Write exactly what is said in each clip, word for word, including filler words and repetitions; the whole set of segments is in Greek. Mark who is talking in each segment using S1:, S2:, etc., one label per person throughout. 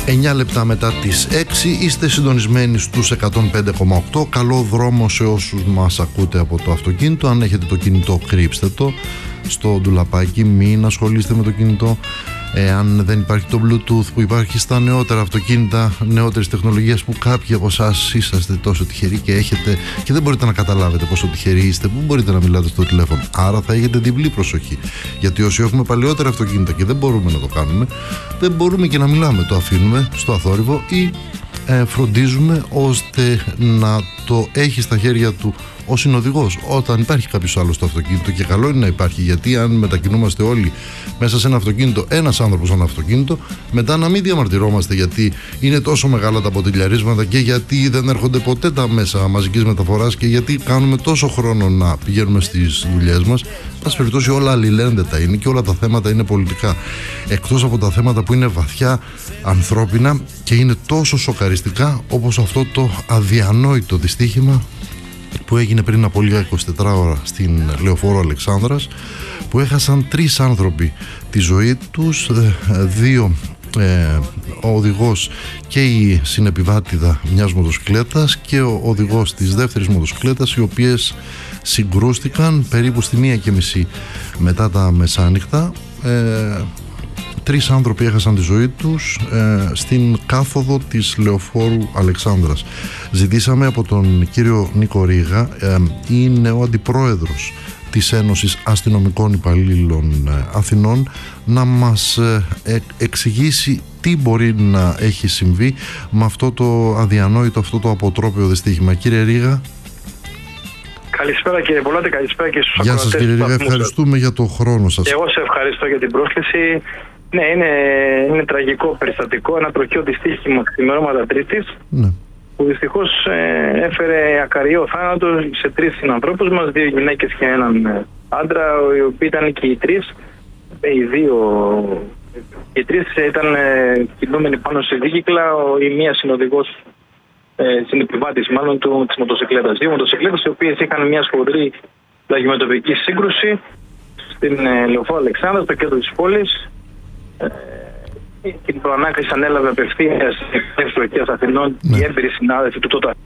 S1: εννιά λεπτά μετά τις έξι είστε συντονισμένοι στους εκατόν πέντε κόμμα οκτώ. Καλό δρόμο σε όσους μας ακούτε από το αυτοκίνητο. Αν έχετε το κινητό, κρύψτε το στο ντουλαπάκι, μην ασχολείστε με το κινητό. Εάν δεν υπάρχει το Bluetooth που υπάρχει στα νεότερα αυτοκίνητα, νεότερες τεχνολογίες, που κάποιοι από εσάς είσαστε τόσο τυχεροί και έχετε και δεν μπορείτε να καταλάβετε πόσο τυχεροί είστε, που μπορείτε να μιλάτε στο τηλέφωνο. Άρα θα έχετε διπλή προσοχή. Γιατί όσοι έχουμε παλαιότερα αυτοκίνητα και δεν μπορούμε να το κάνουμε, δεν μπορούμε και να μιλάμε. Το αφήνουμε στο αθόρυβο ή ε, φροντίζουμε ώστε να το έχει στα χέρια του ο συνοδηγός όταν υπάρχει κάποιος άλλος στο αυτοκίνητο. Και καλό είναι να υπάρχει, γιατί αν μετακινούμαστε όλοι μέσα σε ένα αυτοκίνητο, ένας άνθρωπος ένα αυτοκίνητο, μετά να μην διαμαρτυρόμαστε γιατί είναι τόσο μεγάλα τα ποτηλιαρίσματα και γιατί δεν έρχονται ποτέ τα μέσα μαζικής μεταφοράς και γιατί κάνουμε τόσο χρόνο να πηγαίνουμε στις δουλειές μας. Πας περιπτώσει, όλα αλληλένδετα είναι και όλα τα θέματα είναι πολιτικά. Εκτός από τα θέματα που είναι βαθιά ανθρώπινα και είναι τόσο σοκαριστικά, όπως αυτό το αδιανόητο δυστύχημα που έγινε πριν από λίγα είκοσι τέσσερις ώρα στην Λεωφόρο Αλεξάνδρας, που έχασαν τρεις άνθρωποι τη ζωή τους, δύο ε, ο οδηγός και η συνεπιβάτηδα μιας μοτοσυκλέτας και ο οδηγός της δεύτερης μοτοσυκλέτας, οι οποίες συγκρούστηκαν περίπου στη μία και μισή μετά τα μεσάνυχτα. ε, Τρεις άνθρωποι έχασαν τη ζωή τους ε, στην κάθοδο της Λεωφόρου Αλεξάνδρας. Ζητήσαμε από τον κύριο Νίκο Ρήγα, ε, είναι ο αντιπρόεδρος της Ένωσης Αστυνομικών Υπαλλήλων Αθηνών, να μας ε, εξηγήσει τι μπορεί να έχει συμβεί με αυτό το αδιανόητο, αυτό το αποτρόπαιο δυστύχημα. Κύριε Ρήγα.
S2: Καλησπέρα κύριε Πολάτη, καλησπέρα και στους
S1: ακροατές. Γεια σας κύριε Ρήγα, ευχαριστούμε για το χρόνο σας.
S2: Και εγώ σε ευχαριστώ για την πρόσκληση. Ναι, είναι, είναι τραγικό περιστατικό, ένα τροχαίο δυστύχημα ξημερώματα Τρίτης, ναι, που δυστυχώς ε, έφερε ακαριό θάνατο σε τρεις συνανθρώπους μας, δύο γυναίκες και έναν άντρα, οι οποίοι ήταν και οι τρεις, οι δύο, οι τρεις ήταν ε, κινούμενοι πάνω σε δίκυκλα, η μία συνοδηγός, ε, συνεπιβάτης μάλλον του, της μοτοσυκλέτας. Δύο μοτοσυκλέτες οι οποίες είχαν μια σφοδρή πλαγιομετωπική σύγκρουση στην ε, Λεωφόρο Αλεξάνδρα, στο κέντρο της πόλης. Ε, την προανάκριση ανέλαβε απευθείας της Τροχαίας Αθηνών, ναι, οι έμπειροι συνάδελφοι του τότε.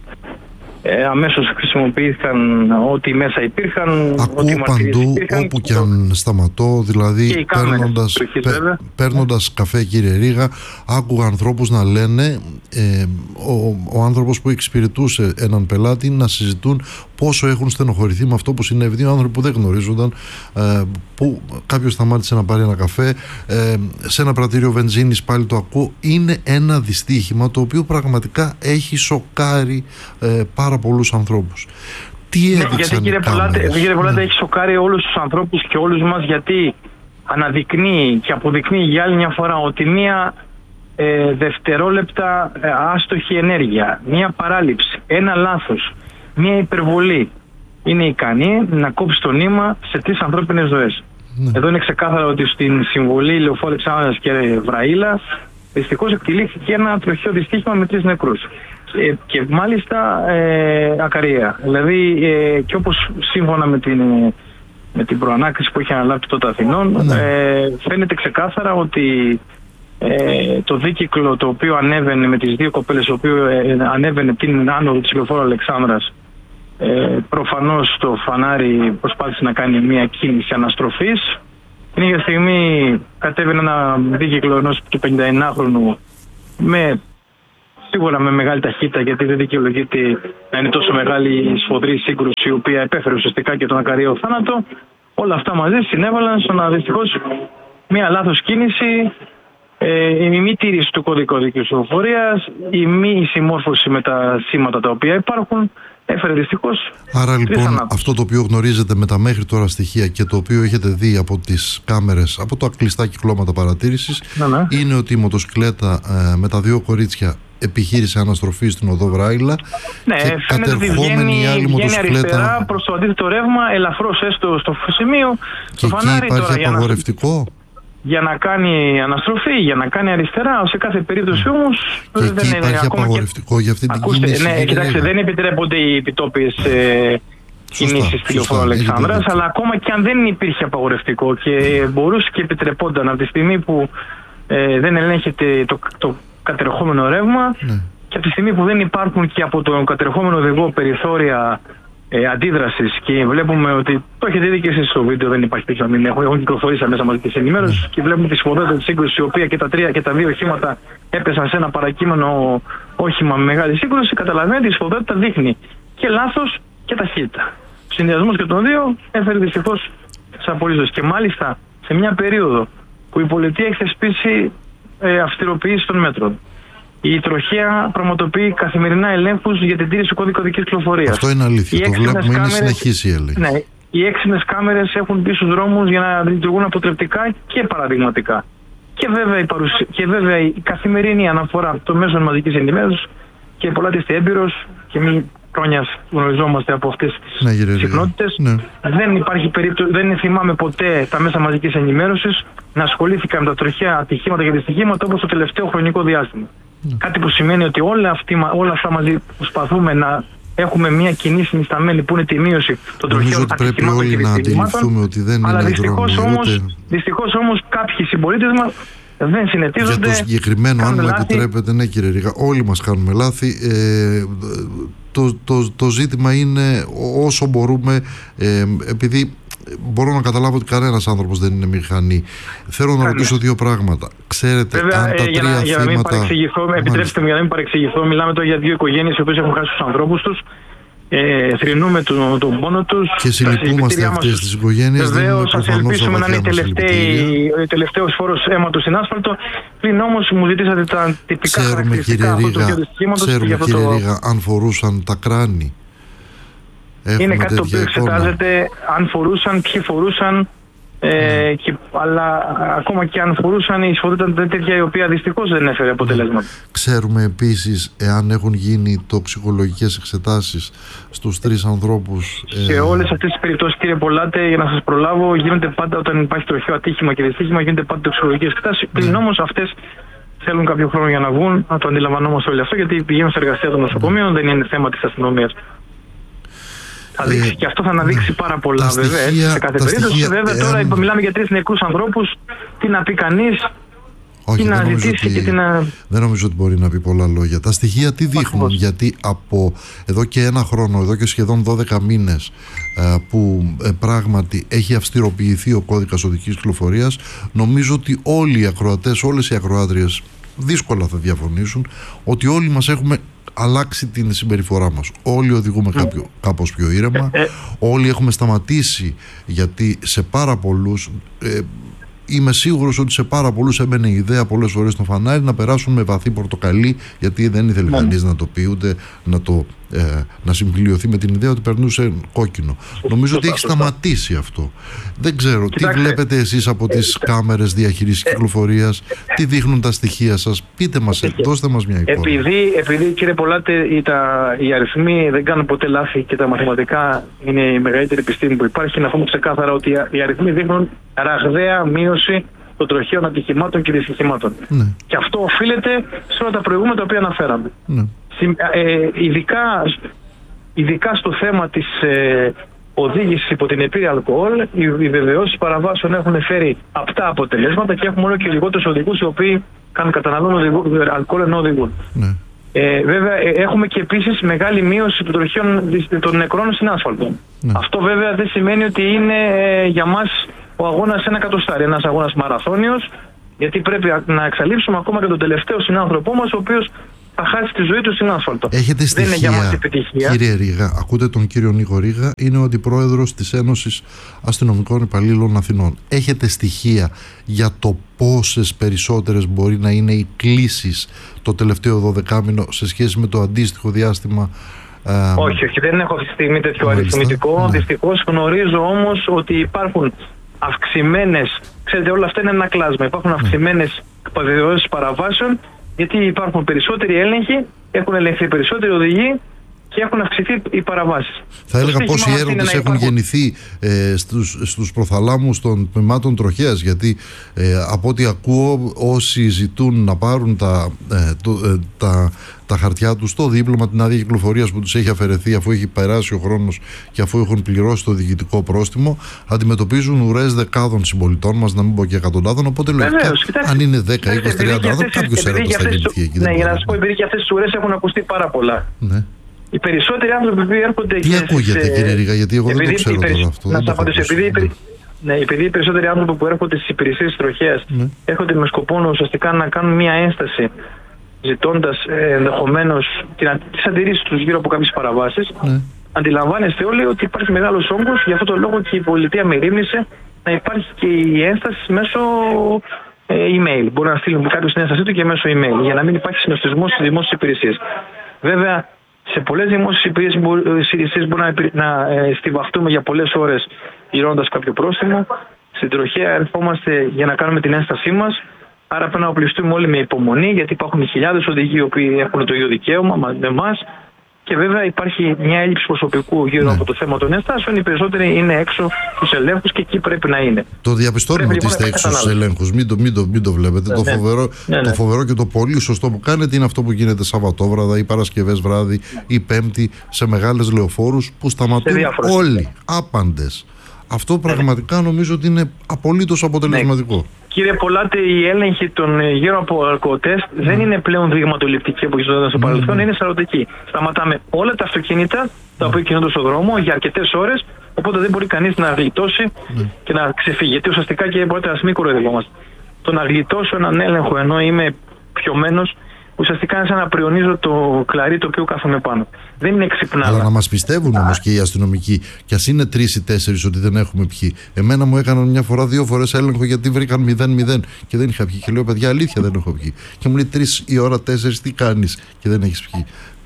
S2: Ε, αμέσως χρησιμοποιήθηκαν ό,τι μέσα υπήρχαν.
S1: Ακούω παντού, υπήρχαν, όπου και αν σταματώ, δηλαδή παίρνοντας, πέ, παίρνοντας καφέ κύριε Ρήγα, άκουγα ανθρώπους να λένε, ε, ο, ο άνθρωπος που εξυπηρετούσε έναν πελάτη να συζητούν πόσο έχουν στενοχωρηθεί με αυτό που συνέβη. Δύο άνθρωποι που δεν γνωρίζονταν, ε, που κάποιος σταμάτησε να πάρει ένα καφέ, ε, σε ένα πρατήριο βενζίνης, πάλι το ακούω. Είναι ένα δυστύχημα το οποίο πραγματικά έχει σοκάρει ε, πάρα πολλούς ανθρώπους. Τι έδειξαν,
S2: γιατί κύριε Πολάτη, κύριε Πολάτη, ναι, έχει σοκάρει όλους τους ανθρώπους και όλους μας, γιατί αναδεικνύει και αποδεικνύει για άλλη μια φορά ότι μία ε, δευτερόλεπτα ε, άστοχη ενέργεια, μία παράληψη, ένα λάθος, μία υπερβολή είναι ικανή να κόψει το νήμα σε τρεις ανθρώπινες ζωές. Ναι. Εδώ είναι ξεκάθαρο ότι στην συμβολή Λεωφόρου Αλεξάνδρας και Βραήλα δυστυχώς εκτελήθηκε ένα τροχαίο δυστύχημα με τρεις νεκρούς. Και, και μάλιστα ε, ακαρία. Δηλαδή ε, και όπως σύμφωνα με την, με την προανάκριση που είχε αναλάβει τότε Αθηνών, ναι, ε, φαίνεται ξεκάθαρα ότι ε, το δίκυκλο το οποίο ανέβαινε με τις δύο κοπέλες, το οποίο ε, ανέβαινε την άνοδο της Λεωφόρου Αλεξάνδρας, ε, προφανώς το φανάρι προσπάθησε να κάνει μια κίνηση αναστροφής. Την ίδια στιγμή κατέβαινε ένα δίκυκλο ενός του πενηνταεννάχρονου με σίγουρα με μεγάλη ταχύτητα, γιατί δεν δικαιολογείται να είναι τόσο μεγάλη η σφοδρή σύγκρουση, η οποία επέφερε ουσιαστικά και τον ακαριαίο θάνατο. Όλα αυτά μαζί συνέβαλαν στο να δυστυχώς μια λάθος κίνηση, ε, η μη τήρηση του κωδικού κυκλοφορίας, η μη συμμόρφωση με τα σήματα τα οποία υπάρχουν, έφερε δυστυχώς.
S1: Άρα λοιπόν θανάτους. Αυτό το οποίο γνωρίζετε με τα μέχρι τώρα στοιχεία και το οποίο έχετε δει από τις κάμερες, από τα κλειστά κυκλώματα παρατήρησης, ναι, ναι, είναι ότι η μοτοσυκλέτα ε, με τα δύο κορίτσια επιχείρησε αναστροφή στην οδό Βράηλα,
S2: ναι,
S1: και κατερχόμενη η άλλη μοτοσυκλέτα
S2: αριστερά προς το αντίθετο ρεύμα, ελαφρώς έστω στο σημείο,
S1: και στο φανάρι. Εκεί υπάρχει τώρα, απαγορευτικό
S2: για να κάνει αναστροφή, για να κάνει αριστερά, σε κάθε περίπτωση όμως
S1: και δεν εκεί υπάρχει απαγορευτικό και... για αυτή την
S2: Ακούστε,
S1: κίνηση.
S2: Ναι, κοιτάξτε, δεν επιτρέπονται οι επιτόπιες ε, κινήσεις στη Λεωφόρο Αλεξάνδρας, αλλά ακόμα και αν δεν υπήρχε απαγορευτικό και μπορούσε και επιτρεπόταν από τη στιγμή που ε, δεν ελέγχεται το, το κατερχόμενο ρεύμα, ναι. Και από τη στιγμή που δεν υπάρχουν και από τον κατερχόμενο οδηγό περιθώρια ε, αντίδρασης και βλέπουμε ότι το έχετε δει και εσείς στο βίντεο, δεν υπάρχει τέτοιο να μην έχουν, έχουν κυκλοφορήσει μέσα μαζικής ενημέρωσης, ναι. Και βλέπουμε τη σφοδρότητα της σύγκρουσης, η οποία και τα τρία και τα δύο οχήματα έπεσαν σε ένα παρακείμενο όχημα με μεγάλη σύγκρουση. Καταλαβαίνετε, η σφοδρότητα δείχνει και λάθος και ταχύτητα. Ο συνδυασμός και των δύο έφερε δυστυχώς τις απολύσεις. Και μάλιστα σε μια περίοδο που η πολιτεία έχει θεσπίσει ε, αυστηροποιήσεις των μέτρων. Η τροχέα πραγματοποιεί καθημερινά ελέγχους για την τήρηση του κώδικα οδικής κυκλοφορίας.
S1: Αυτό είναι αλήθεια.
S2: Οι
S1: το βλέπουμε, κάμερες, είναι συνεχής η έλεγχη.
S2: Ναι, οι έξυπνες κάμερες έχουν μπει στους δρόμους για να λειτουργούν αποτρεπτικά και παραδειγματικά. Και βέβαια η, παρουσία, και βέβαια η καθημερινή αναφορά των μέσων μαζικής ενημέρωσης, και πολλά είστε έμπειρος και μη χρόνια γνωριζόμαστε από αυτές τις ναι, συχνότητες. Ναι. Δεν υπάρχει περίπτωση, δεν θυμάμαι ποτέ τα μέσα μαζικής ενημέρωσης να ασχολήθηκαν με τα τροχαία ατυχήματα και δυστυχήματα όπως το τελευταίο χρονικό διάστημα. Ναι. Κάτι που σημαίνει ότι όλα, αυτή, όλα αυτά μαζί προσπαθούμε να έχουμε μια κοινή συνισταμένη που είναι τη μείωση των τροχαίων ατυχημάτων και δυστυχημάτων. Αλλά δυστυχώς όμως, ούτε... δυστυχώς όμως κάποιοι συμπολίτες μας δεν συνετίζονται.
S1: Για το συγκεκριμένο, αν μου επιτρέπετε, ναι κύριε Ρήγα, όλοι μας κάνουμε λάθη. Ε, το, το, το ζήτημα είναι όσο μπορούμε, ε, επειδή μπορώ να καταλάβω ότι κανένας άνθρωπος δεν είναι μηχανή. Θέλω να ρωτήσω δύο πράγματα. Ξέρετε,
S2: βέβαια,
S1: αν τα
S2: για
S1: τρία
S2: να, για να μην
S1: θύματα...
S2: Επιτρέψτε μου για να μην παρεξηγηθώ, μιλάμε τώρα για δύο οικογένειες οι οποίες έχουν χάσει τους ανθρώπους τους. Ε, θρηνούμε τον, τον πόνο τους
S1: και συλληπούμαστε αυτές τις οικογένειες.
S2: Βεβαίως, ας ελπίσουμε να είναι ο τελευταίος φόρος αίματος στην άσφαλτο. Πριν όμως μου ζητήσατε τα τυπικά
S1: ξέρουμε,
S2: χαρακτηριστικά αυτού του δυστυχήματος.
S1: Ξέρουμε
S2: αυτό
S1: κύριε
S2: το...
S1: Ρήγα, αν φορούσαν τα κράνη.
S2: Έχουμε είναι κάτι το οποίο εξετάζεται, αν φορούσαν, ποιοι φορούσαν. Ε, και, αλλά ακόμα και αν φορούσαν, η σφοδρότητα ήταν τέτοια η οποία δυστυχώς δεν έφερε αποτελέσματα.
S1: Ξέρουμε επίσης εάν έχουν γίνει τοξικολογικές εξετάσεις στους τρεις ανθρώπους.
S2: Σε ε... όλες αυτές τις περιπτώσεις, κύριε Πολάτε, για να σας προλάβω, γίνονται πάντα όταν υπάρχει τροχαίο ατύχημα και δυστύχημα, γίνονται πάντα τοξικολογικές εξετάσεις. Ναι. Πλην όμως αυτές θέλουν κάποιο χρόνο για να βγουν, να το αντιλαμβανόμαστε όλοι αυτό, γιατί πηγαίνουν στα εργαστήρια των νοσοκομείων, ναι. Δεν είναι θέμα της αστυνομίας. Θα δείξει, ε, και αυτό θα αναδείξει πάρα πολλά βέβαια στοιχεία, σε κάθε περίπτωση. Στοιχεία, βέβαια τώρα ε, μιλάμε για τρεις νεκρούς ανθρώπους. Τι να πει κανείς,
S1: όχι,
S2: τι να ζητήσει
S1: ότι,
S2: και τι να...
S1: Δεν νομίζω ότι μπορεί να πει πολλά λόγια. Τα στοιχεία τι δείχνουν? Ακριβώς. Γιατί από εδώ και ένα χρόνο, εδώ και σχεδόν δώδεκα μήνες ε, που ε, πράγματι έχει αυστηροποιηθεί ο κώδικας οδικής κυκλοφορίας, νομίζω ότι όλοι οι ακροατές, όλες οι ακροάτριες δύσκολα θα διαφωνήσουν ότι όλοι μας έχουμε αλλάξει την συμπεριφορά μας. Όλοι οδηγούμε κάποιο, κάπως πιο ήρεμα. Όλοι έχουμε σταματήσει, γιατί σε πάρα πολλούς ε, είμαι σίγουρος ότι σε πάρα πολλούς έμπαινε η ιδέα πολλές φορές στο φανάρι να περάσουν με βαθύ πορτοκαλί, γιατί δεν ήθελε κανείς να το πει ούτε να, το, ε, να συμπληρωθεί με την ιδέα ότι περνούσε κόκκινο. Νομίζω ότι έχει σταματήσει αυτό. Δεν ξέρω, τι βλέπετε εσείς από τις κάμερες διαχείρισης κυκλοφορίας, τι δείχνουν τα στοιχεία σας, πείτε μας, δώστε μας μια εικόνα.
S2: Επειδή, επειδή κύριε Πολάτε, τα, οι αριθμοί δεν κάνουν ποτέ λάθη και τα μαθηματικά είναι η μεγαλύτερη επιστήμη που υπάρχει, να πούμε ξεκάθαρα ότι οι αριθμοί δείχνουν ραγδαία μείωση των τροχαίων ατυχημάτων και δυστυχημάτων. Ναι. Και αυτό οφείλεται σε όλα τα προηγούμενα τα οποία αναφέραμε. Ναι. Ε, ειδικά, ειδικά στο θέμα της ε, οδήγησης υπό την επίρρεια αλκοόλ, οι, οι βεβαιώσεις παραβάσεων έχουν φέρει απτά αποτελέσματα και έχουμε όλο και λιγότερους οδηγούς οι οποίοι κάνουν καταναλώνουν αλκοόλ ενώ οδηγούν. Ναι. Ε, βέβαια ε, έχουμε και επίσης μεγάλη μείωση των τροχαίων των νεκρών στην άσφαλτο. Ναι. Αυτό βέβαια δεν σημαίνει ότι είναι ε, για μας ο αγώνας ένα εκατοστάρι, ένας αγώνας μαραθώνιος, γιατί πρέπει να εξαλείψουμε ακόμα και τον τελευταίο συνάνθρωπό μας, ο οποίος θα χάσει τη ζωή του στην άσφαλτο.
S1: Έχετε στοιχεία, δεν είναι για μας επιτυχία. Κύριε Ρήγα, ακούτε τον κύριο Νίκο Ρήγα, είναι ο αντιπρόεδρος της Ένωσης Αστυνομικών Υπαλλήλων Αθηνών. Έχετε στοιχεία για το πόσες περισσότερες μπορεί να είναι οι κλήσεις το τελευταίο δωδεκάμηνο σε σχέση με το αντίστοιχο διάστημα? Ε,
S2: όχι, όχι, δεν έχω αυτή τη στιγμή τέτοιο αριθμητικό. Ναι. Δυστυχώς γνωρίζω όμως ότι υπάρχουν αυξημένες, ξέρετε, όλα αυτά είναι ένα κλάσμα. Υπάρχουν αυξημένες βεβαιώσεις παραβάσεων, γιατί υπάρχουν περισσότεροι έλεγχοι, έχουν ελεγχθεί περισσότεροι οδηγοί και έχουν αυξηθεί οι παραβάσεις.
S1: Θα έλεγα πόσοι έρωτες έχουν υπάρχουν... γεννηθεί ε, στους, στους προθαλάμους των τμήματων τροχέας, γιατί ε, από ό,τι ακούω όσοι ζητούν να πάρουν τα, ε, το, ε, τα, τα χαρτιά τους, το δίπλωμα, την άδεια κυκλοφορίας που τους έχει αφαιρεθεί αφού έχει περάσει ο χρόνος και αφού έχουν πληρώσει το διοικητικό πρόστιμο, αντιμετωπίζουν ουρές δεκάδων συμπολιτών μας, να μην πω και εκατοντάδων. Οπότε λογικά, αν είναι δέκα, είκοσι, τριάντα άτομα, κάποιος έρωτας θα γεννηθεί εκεί.
S2: Ναι, για να σας πω, επειδή και αυτές τις ουρές έχουν ακουστεί πάρα πολλά.
S1: Ναι.
S2: Οι περισσότεροι άνθρωποι που έρχονται.
S1: Τι ακούγεται, στις, κύριε Ρίγα, γιατί εγώ επειδή, δεν το ξέρω περισ... τώρα αυτό.
S2: Να σας απαντήσω. Επειδή, ναι, επειδή οι περισσότεροι άνθρωποι που έρχονται στις υπηρεσίες τροχέας ναι. έρχονται με σκοπό ουσιαστικά να κάνουν μια ένσταση, ζητώντας ε, ενδεχομένως τις αντιρρήσεις τους γύρω από κάποιες παραβάσεις. Ναι. Αντιλαμβάνεστε όλοι ότι υπάρχει μεγάλος όγκος, γι' αυτό το λόγο και η πολιτεία μερίμνησε να υπάρχει και η ένσταση μέσω ε, email. Μπορεί να στείλουν κάποιος την ένστασή του και μέσω email, για να μην υπάρχει συνοστισμός στις δημόσιες υπηρεσίες. Βέβαια, σε πολλές δημόσιες υπηρεσίες μπορούμε να, να ε, στιβαχτούμε για πολλές ώρες πληρώνοντας κάποιο πρόστιμο. Στην τροχέα ερχόμαστε για να κάνουμε την ένστασή μας. Άρα πρέπει να οπλιστούμε όλοι με υπομονή, γιατί υπάρχουν χιλιάδες οδηγοί οι οποίοι έχουν το ίδιο δικαίωμα με εμάς. Και βέβαια υπάρχει μια έλλειψη προσωπικού γύρω ναι. από το θέμα των ενστάσεων. Οι περισσότεροι είναι έξω στους ελέγχους και εκεί πρέπει να είναι.
S1: Το διαπιστώνουμε ότι είστε έξω στους ελέγχους. Μην το, μην το, μην το βλέπετε. Ναι, το, ναι. Φοβερό, ναι, ναι. το φοβερό και το πολύ σωστό που κάνετε είναι αυτό που γίνεται Σαββατόβραδα ή Παρασκευές βράδυ ή Πέμπτη σε μεγάλες λεωφόρους που σταματούν όλοι, άπαντες. Αυτό πραγματικά νομίζω ότι είναι απολύτως αποτελεσματικό. Ναι.
S2: Κύριε Πολάτε, η έλεγχη των γύρω από αλκοοτέστ mm. δεν είναι πλέον δειγματοληπτική όπως γινόταν στο mm. παρελθόν, είναι σαρωτική. Σταματάμε όλα τα αυτοκίνητα τα οποία κινούνται στον δρόμο για αρκετές ώρες, οπότε δεν μπορεί κανείς να γλιτώσει mm. και να ξεφύγει. Γιατί ουσιαστικά και μπορείτε να μην κοροϊδευόμαστε. Το να γλιτώσω έναν έλεγχο ενώ είμαι πιωμένος, ουσιαστικά είναι σαν να πριονίζω το κλαρί το οποίο κάθομαι πάνω. Δεν είναι ξυπνάδα.
S1: Αλλά να μας πιστεύουν όμως και οι αστυνομικοί, κι ας είναι τρεις ή τέσσερις, ότι δεν έχουμε πιει. Εμένα μου έκαναν μια φορά, δύο φορές έλεγχο γιατί βρήκαν μηδέν μηδέν και δεν είχα πιει. Και λέω, παιδιά, αλήθεια δεν έχω πιει. Και μου λέει τρεις η ώρα, τέσσερις, τι κάνεις και δεν έχεις πιει.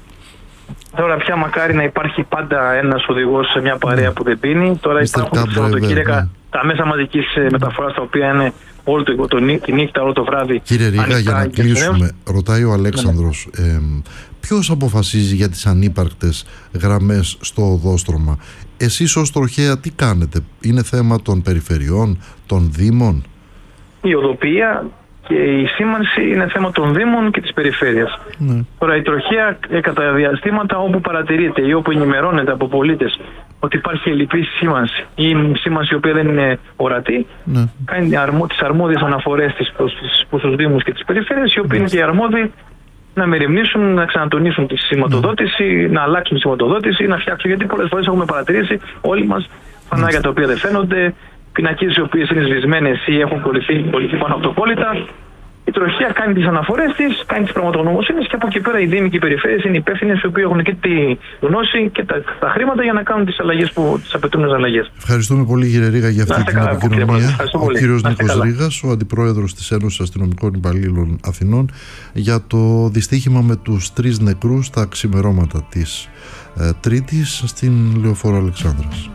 S2: Τώρα πια μακάρι να υπάρχει πάντα ένας οδηγός σε μια παρέα που δεν πίνει. Τώρα υπάρχουν τα Σαββατοκύριακα τα μέσα μαζικής μεταφοράς τα οποία είναι όλο το, το, τη νύχτα, όλο το βράδυ.
S1: Κύριε Ρίγα, για να κλείσουμε, ρωτάει ο Αλέξανδρος, ναι. ε, ποιος αποφασίζει για τις ανύπαρκτες γραμμές στο οδόστρωμα? Εσείς ως τροχέα τι κάνετε? Είναι θέμα των περιφερειών, των δήμων?
S2: Η οδοποιία και η σήμανση είναι θέμα των δήμων και της περιφέρειας. Ναι. Τώρα η τροχέα ε, κατά διαστήματα όπου παρατηρείται ή όπου ενημερώνεται από πολίτες ότι υπάρχει ελλειπής σήμανση ή σήμανση η οποία δεν είναι ορατή, ναι. κάνει αρμο, τις αρμόδιες αναφορές της προς, προς τους δήμους και τις περιφέρειες, οι οποίοι ναι. είναι και οι αρμόδιοι να μεριμνήσουν, να ξανατονίσουν τη σηματοδότηση, ναι. να αλλάξουν τη σηματοδότηση, να φτιάξουν. Γιατί πολλές φορές έχουμε παρατηρήσει όλοι μας φανάρια τα οποία δεν φαίνονται, πινακίδες οι οποίες είναι σβησμένες ή έχουν κολληθεί πάνω από το κόλλητα. Η τροχέα κάνει τις αναφορές της, κάνει τις πραγματογνωμοσύνες και από εκεί πέρα οι δήμοι και οι περιφέρειες είναι υπεύθυνες, οι οποίοι έχουν και τη γνώση και τα, τα χρήματα για να κάνουν τις αλλαγές που τις απαιτούν αλλαγές.
S1: Ευχαριστούμε πολύ, κύριε Ρίγα, για αυτή την επικοινωνία. Ο κύριος Νίκος Ρίγας, ο αντιπρόεδρος της Ένωσης Αστυνομικών Υπαλλήλων Αθηνών, για το δυστύχημα με τους τρεις νεκρούς στα ξημερώματα της ε, Τρίτης στην Λεωφόρο Αλεξάνδρας.